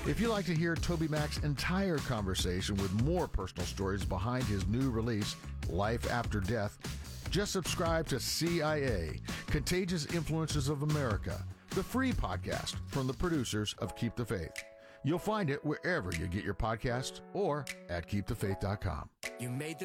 If you'd like to hear TobyMac's entire conversation with more personal stories behind his new release, Life After Death, just subscribe to CIA, Contagious Influences of America, the free podcast from the producers of Keep the Faith. You'll find it wherever you get your podcasts or at keepthefaith.com. You made the